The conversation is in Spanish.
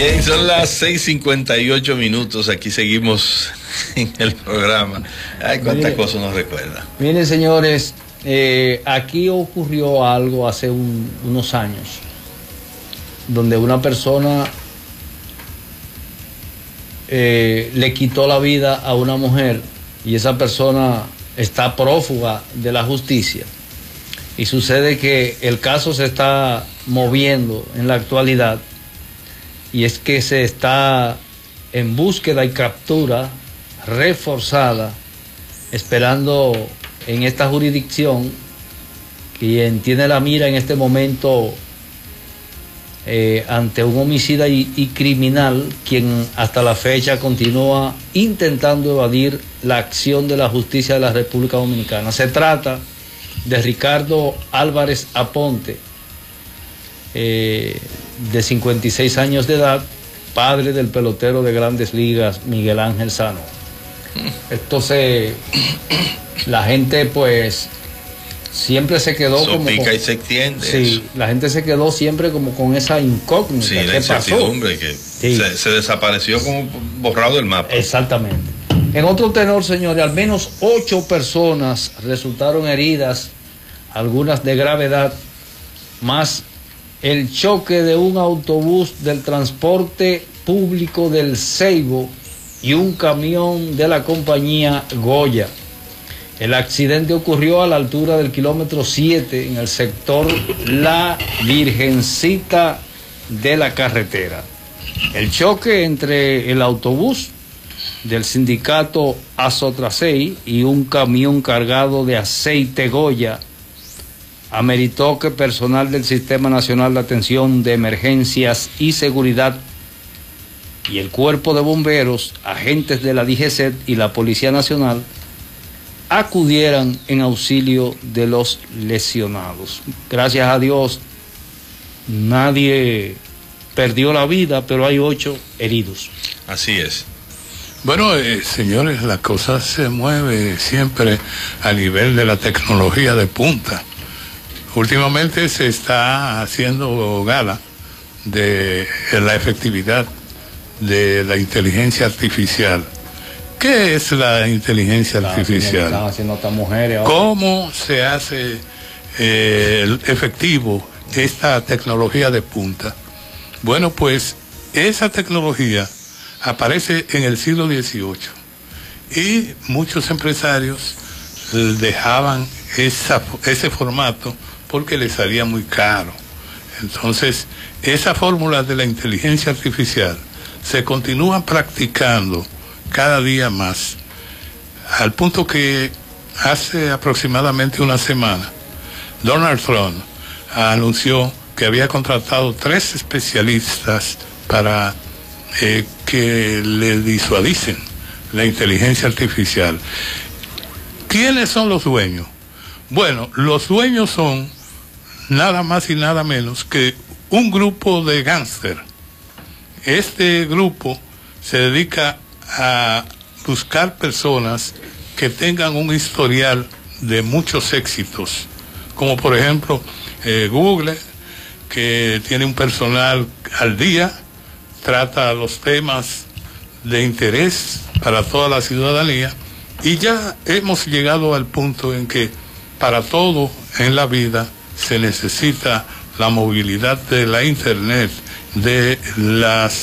Bien, son las 6:58. Aquí seguimos en el programa. Ay, cuántas cosas nos recuerda. Miren, señores, aquí ocurrió algo hace unos años, donde una persona le quitó la vida a una mujer y esa persona está prófuga de la justicia. Y sucede que el caso se está moviendo en la actualidad, y es que se está en búsqueda y captura reforzada, esperando en esta jurisdicción quien tiene la mira en este momento ante un homicida y criminal, quien hasta la fecha continúa intentando evadir la acción de la justicia de la República Dominicana. Se trata de Ricardo Álvarez Aponte, de 56 años de edad, padre del pelotero de Grandes Ligas Miguel Ángel Sano. Entonces, la gente pues siempre se quedó Eso como pica y se extiende. Sí, eso. La gente se quedó siempre como con esa incógnita. Sí, ¿Qué la incertidumbre pasó? que Sí. se desapareció como borrado del mapa. Exactamente. En otro tenor, señores, al menos 8 personas resultaron heridas, algunas de gravedad, más el choque de un autobús del transporte público del Ceibo y un camión de la compañía Goya. El accidente ocurrió a la altura del kilómetro 7 en el sector La Virgencita de la carretera. El choque entre el autobús del sindicato Azotracey y un camión cargado de aceite Goya ameritó que personal del Sistema Nacional de Atención de Emergencias y Seguridad y el Cuerpo de Bomberos, agentes de la DGCET y la Policía Nacional acudieran en auxilio de los lesionados. Gracias a Dios, nadie perdió la vida, pero hay 8 heridos. Así es. Bueno, señores, la cosa se mueve siempre a nivel de la tecnología de punta. Últimamente se está haciendo gala de la efectividad de la inteligencia artificial. ¿Qué es la inteligencia artificial? Están haciendo estas mujeres ahora. ¿Cómo se hace efectivo esta tecnología de punta? Bueno, pues esa tecnología aparece en el siglo XVIII y muchos empresarios dejaban ese formato porque les salía muy caro. Entonces, esa fórmula de la inteligencia artificial se continúa practicando cada día más, al punto que hace aproximadamente una semana Donald Trump anunció que había contratado 3 especialistas para que le disuadicen la inteligencia artificial. ¿Quiénes son los dueños? Bueno, los dueños son nada más y nada menos que un grupo de gángster. Este grupo se dedica a buscar personas que tengan un historial de muchos éxitos, como por ejemplo Google, que tiene un personal al día, trata los temas de interés para toda la ciudadanía, y ya hemos llegado al punto en que para todo en la vida se necesita la movilidad de la internet, de las